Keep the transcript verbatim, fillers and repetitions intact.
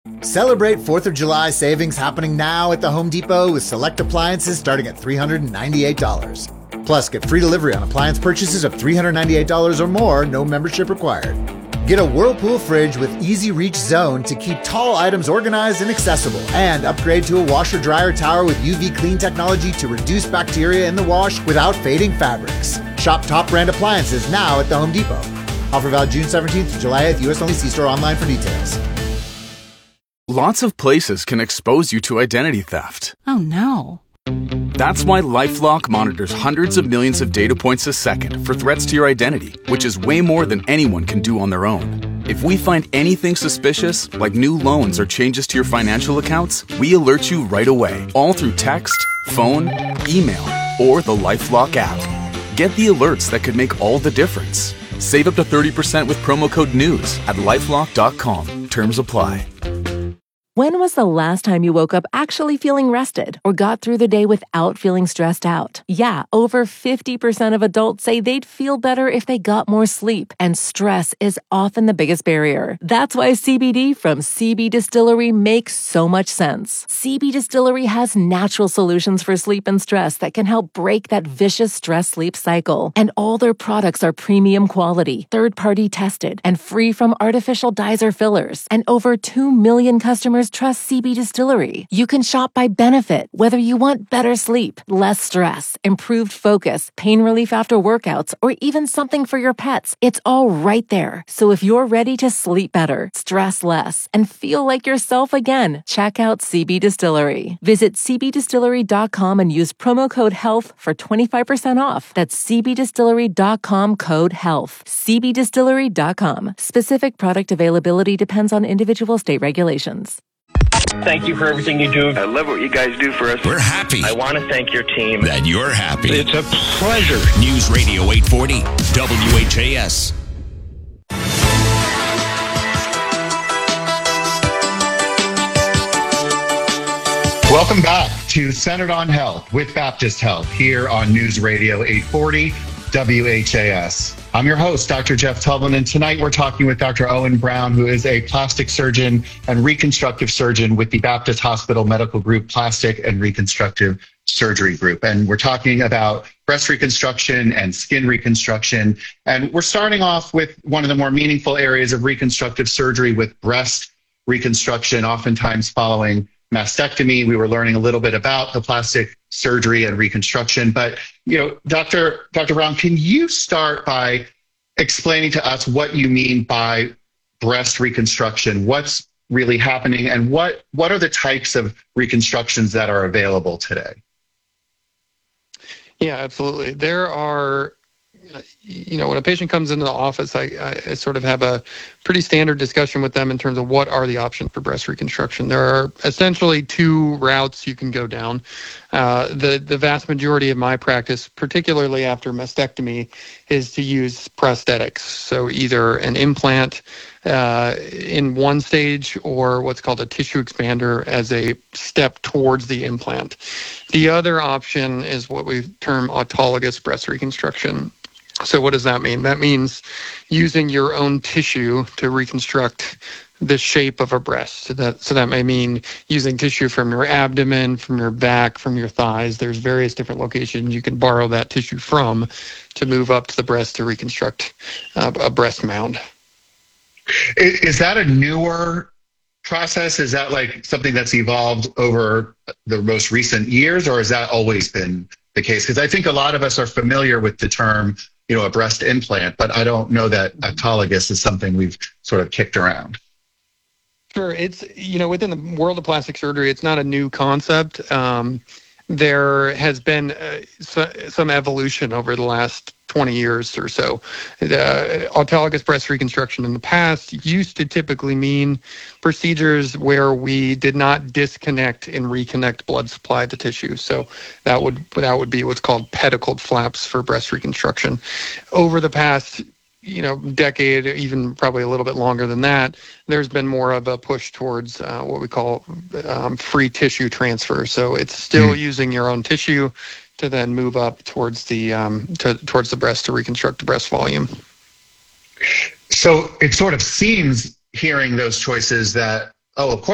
Celebrate fourth of July savings happening now at the Home Depot with select appliances starting at three hundred ninety-eight dollars. Plus, get free delivery on appliance purchases of three hundred ninety-eight dollars or more, no membership required. Get a Whirlpool fridge with Easy Reach Zone to keep tall items organized and accessible. And upgrade to a washer-dryer tower with U V clean technology to reduce bacteria in the wash without fading fabrics. Shop top brand appliances now at the Home Depot. Offer valid June seventeenth to July eighth, U S only. See store online for details. Lots of places can expose you to identity theft. Oh no. That's why LifeLock monitors hundreds of millions of data points a second for threats to your identity, which is way more than anyone can do on their own. If we find anything suspicious, like new loans or changes to your financial accounts, we alert you right away, all through text, phone, email, or the LifeLock app. Get the alerts that could make all the difference. Save up to thirty percent with promo code NEWS at lifelock dot com. Terms apply. When was the last time you woke up actually feeling rested or got through the day without feeling stressed out? Yeah, over fifty percent of adults say they'd feel better if they got more sleep, and stress is often the biggest barrier. That's why C B D from C B Distillery makes so much sense. C B Distillery has natural solutions for sleep and stress that can help break that vicious stress-sleep cycle. And all their products are premium quality, third-party tested, and free from artificial dyes or fillers. And over two million customers trust C B Distillery. You can shop by benefit, whether you want better sleep, less stress, improved focus, pain relief after workouts, or even something for your pets. It's all right there. So if you're ready to sleep better, stress less, and feel like yourself again, check out C B Distillery. Visit c b distillery dot com and use promo code HEALTH for twenty-five percent off. That's c b distillery dot com code HEALTH. c b distillery dot com. Specific product availability depends on individual state regulations. Thank you for everything you do. I love what you guys do for us. We're happy. I want to thank your team. That you're happy. It's a pleasure. News Radio eight forty, W H A S. Welcome back to Centered on Health with Baptist Health here on News Radio eight forty, W H A S. I'm your host, Doctor Jeff Tublin, and tonight we're talking with Doctor Owen Brown, who is a plastic surgeon and reconstructive surgeon with the Baptist Hospital Medical Group Plastic and Reconstructive Surgery Group. And we're talking about breast reconstruction and skin reconstruction. And we're starting off with one of the more meaningful areas of reconstructive surgery with breast reconstruction, oftentimes following mastectomy. We were learning a little bit about the plastic surgery and reconstruction, but you know, Doctor Doctor Brown, can you start by explaining to us what you mean by breast reconstruction? What's really happening, and what what are the types of reconstructions that are available today? Yeah, absolutely. There are, you know, when a patient comes into the office, I, I sort of have a pretty standard discussion with them in terms of what are the options for breast reconstruction. There are essentially two routes you can go down. Uh, the, the vast majority of my practice, particularly after mastectomy, is to use prosthetics. So either an implant uh, in one stage or what's called a tissue expander as a step towards the implant. The other option is what we term autologous breast reconstruction. So what does that mean? That means using your own tissue to reconstruct the shape of a breast. So that, so that may mean using tissue from your abdomen, from your back, from your thighs. There's various different locations you can borrow that tissue from to move up to the breast to reconstruct uh, a breast mound. Is that a newer process? Is that like something that's evolved over the most recent years, or has that always been the case? Because I think a lot of us are familiar with the term, you know, a breast implant, but I don't know that autologous is something we've sort of kicked around. Sure. It's, you know, within the world of plastic surgery, it's not a new concept. Um, there has been uh, so, some evolution over the last twenty years or so. Uh, autologous breast reconstruction in the past used to typically mean procedures where we did not disconnect and reconnect blood supply to tissue. So that would that would be what's called pedicled flaps for breast reconstruction. Over the past you know, decade, even probably a little bit longer than that, there's been more of a push towards uh, what we call um, free tissue transfer. So it's still mm. using your own tissue to then move up towards the um, to, towards the breast to reconstruct the breast volume. So it sort of seems, hearing those choices, that, oh, of course,